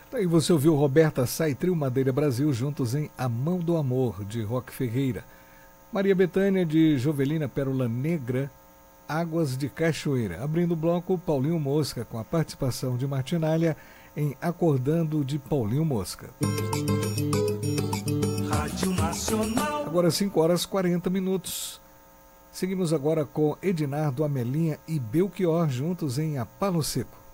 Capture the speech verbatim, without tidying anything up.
Aí você ouviu Roberta Sá e Trio Madeira Brasil juntos em A Mão do Amor, de Roque Ferreira. Maria Bethânia, de Jovelina Pérola Negra, Águas de Cachoeira. Abrindo o bloco, Paulinho Mosca, com a participação de Martinalha em Acordando, de Paulinho Mosca. Rádio Nacional. Agora cinco horas e quarenta minutos. Seguimos agora com Edinardo Amelinha e Belchior juntos em A Palo Seco.